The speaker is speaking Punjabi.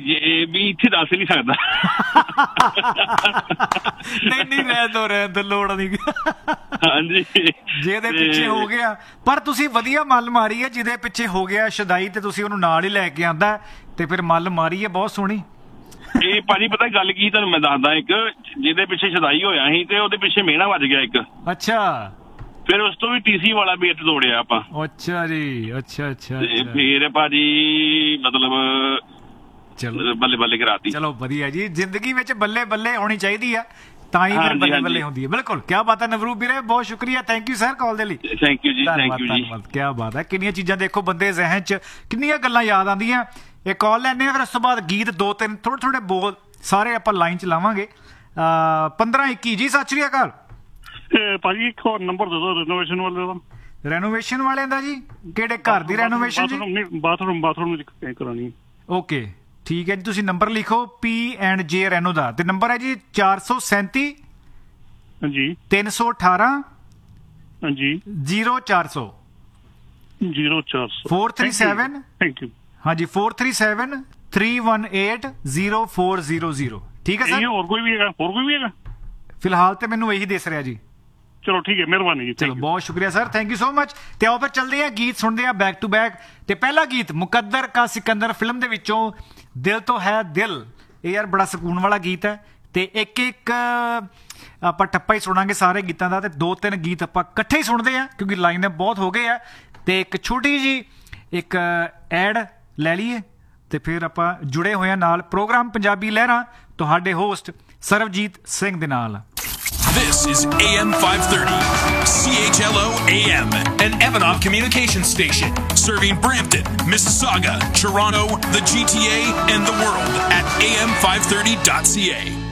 ਜੇ ਵੀ ਇੱਥੇ ਦੱਸ ਨਹੀਂ ਸਕਦਾ। ਨਹੀਂ ਰਹਿਣ ਦੋ ਲੋੜ ਨਹੀਂ। ਹਾਂਜੀ ਜਿਹਦੇ ਪਿੱਛੇ ਹੋ ਗਿਆ, ਪਰ ਤੁਸੀਂ ਵਧੀਆ ਮੱਲ ਮਾਰੀ ਹੈ। ਜਿਹਦੇ ਪਿੱਛੇ ਹੋ ਗਿਆ ਸ਼ਦਾਈ ਤੇ ਤੁਸੀਂ ਉਹਨੂੰ ਨਾਲ ਹੀ ਲੈ ਕੇ ਆਂਦਾ ਤੇ ਫਿਰ ਮੱਲ ਮਾਰੀ ਹੈ ਬਹੁਤ ਸੋਹਣੀ। ਇਹ ਭਾਜੀ ਪਤਾ ਗੱਲ ਕੀ ਤੁਹਾਨੂੰ ਮੈਂ ਦੱਸਦਾ, ਇੱਕ ਜਿਹਦੇ ਪਿੱਛੇ ਸ਼ਦਾਈ ਹੋਇਆ ਸੀ ਤੇ ਉਹਦੇ ਪਿੱਛੇ ਮਿਹਣਾ ਵੱਜ ਗਿਆ ਇੱਕ। ਅੱਛਾ। ਫਿਰ ਉਸ ਤੋਂ ਵੀ TC ਵਾਲਾ ਵੇਟ ਤੋੜਿਆ ਆਪਾਂ। ਅੱਛਾ ਜੀ। ਅੱਛਾ। ਫਿਰ ਭਾਜੀ ਮਤਲਬ ਚਲੋ ਬੱਲੇ ਬੱਲੇ ਕਰਾਤੀ। ਚਲੋ ਵਧੀਆ ਜੀ, ਜ਼ਿੰਦਗੀ ਵਿੱਚ ਬੱਲੇ ਬੱਲੇ ਹੋਣੀ ਚਾਹੀਦੀ ਆ, ਤਾਂ ਹੀ ਫਿਰ ਬੱਲੇ ਬੱਲੇ ਹੁੰਦੀ ਹੈ। ਬਿਲਕੁਲ, ਕਿਆ ਬਾਤ ਹੈ ਨਵਰੂਪ ਵੀਰੇ, ਬਹੁਤ ਸ਼ੁਕਰੀਆ, ਥੈਂਕ ਯੂ ਸਰ ਕਾਲ ਦੇ ਲਈ। ਥੈਂਕ ਯੂ ਜੀ, ਥੈਂਕ ਯੂ ਜੀ। ਕਿਆ ਬਾਤ ਹੈ, ਕਿੰਨੀਆਂ ਚੀਜ਼ਾਂ ਦੇਖੋ ਬੰਦੇ ਜ਼ਹਿਨ 'ਚ ਕਿੰਨੀਆਂ ਗੱਲਾਂ ਯਾਦ ਆਉਂਦੀਆਂ। ਇਹ ਕਾਲ ਲੈਣੇ ਆ, ਫਿਰ ਉਸ ਤੋਂ ਬਾਅਦ ਗੀਤ 2-3 ਥੋੜੇ ਬੋਲ ਸਾਰੇ ਆਪਾਂ ਲਾਈਨ 'ਚ ਲਾਵਾਂਗੇ। 1521 ਜੀ, ਸਤਿ ਸ਼੍ਰੀ ਅਕਾਲ ਭਾਜੀ। ਇੱਕ ਹੋਰ ਨੰਬਰ ਦੇ ਦਿਓ ਰੈਨੋਵੇਸ਼ਨ ਵਾਲੇ ਦਾ। ਰੈਨੋਵੇਸ਼ਨ ਵਾਲਿਆਂ ਦਾ ਜੀ? ਕਿਹੜੇ ਘਰ ਦੀ ਰੈਨੋਵੇਸ਼ਨ ਜੀ? ਬਾਥਰੂਮ ਕਰਾਉਣੀ। ਓਕੇ ਠੀਕ ਹੈ ਜੀ, ਤੁਸੀਂ ਨੰਬਰ ਲਿਖੋ P&J ਰੈਨੋ ਦਾ, ਤੇ ਨੰਬਰ ਹੈ ਜੀ 437 ਹਾਂਜੀ 318 ਹਾਂਜੀ 0400 437 ਥੈਂਕ ਯੂ। ਹਾਂਜੀ 437-318-0400। ਠੀਕ ਹੈ ਸਰ। ਹੋਰ ਕੋਈ ਵੀ ਹੈਗਾ? ਫਿਲਹਾਲ ਤੇ ਮੈਨੂੰ ਇਹੀ ਦਿਸ ਰਿਹਾ ਜੀ। ਚਲੋ ਠੀਕ ਹੈ, ਮਿਹਰਬਾਨੀ ਜੀ। ਚਲੋ ਬਹੁਤ ਸ਼ੁਕਰੀਆ sir, thank you so much. ਤੇ ਆਓ ਫਿਰ ਚੱਲਦੇ ਆ, ਗੀਤ ਸੁਣਦੇ ਆ ਬੈਕ ਟੂ ਬੈਕ। ਤੇ ਪਹਿਲਾ ਗੀਤ ਮੁਕੱਦਰ ਕਾ ਸਿਕੰਦਰ ਫਿਲਮ ਦੇ ਵਿੱਚੋਂ ਦਿਲ ਤੋਂ ਹੈ ਦਿਲ। ਇਹ ਯਾਰ ਬੜਾ ਸਕੂਨ ਵਾਲਾ ਗੀਤ ਹੈ, ਤੇ ਇੱਕ ਆਪਾਂ ਟੱਪਾ ਹੀ ਸੁਣਾਂਗੇ ਸਾਰੇ ਗੀਤਾਂ ਦਾ, ਤੇ 2-3 ਗੀਤ ਆਪਾਂ ਇਕੱਠੇ ਹੀ ਸੁਣਦੇ ਆ ਕਿਉਂਕਿ ਲਾਈਨ ਬਹੁਤ ਹੋ ਗਏ ਆ। ਤੇ ਇੱਕ ਛੋਟੀ ਜੀ ਇੱਕ ਐਡ ਲੈ ਲਈਏ ਤੇ ਫਿਰ ਆਪਾਂ ਜੁੜੇ ਹੋਏ ਆ ਨਾਲ ਪ੍ਰੋਗਰਾਮ ਪੰਜਾਬੀ ਲਹਿਰਾਂ, ਤੁਹਾਡੇ ਹੋਸਟ ਸਰਬਜੀਤ ਸਿੰਘ ਦੇ ਨਾਲ। This is AM 530, CHLO AM, an Evanov communication station, serving Brampton, Mississauga, Toronto, the GTA, and the world at am530.ca.